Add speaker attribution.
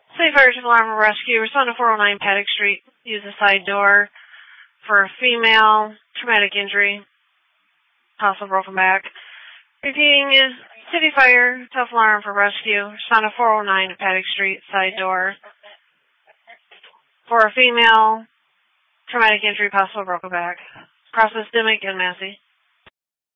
Speaker 1: City Fire Chief Alarm and Rescue. Respond to 409 Paddock Street. Use the side door for a female. Traumatic injury. Possible broken back. Repeating is City Fire. Tough alarm for rescue. Respond to 409 Paddock Street. Side door for a female. Traumatic injury. Possible broken back. Process Dimmick and Massey.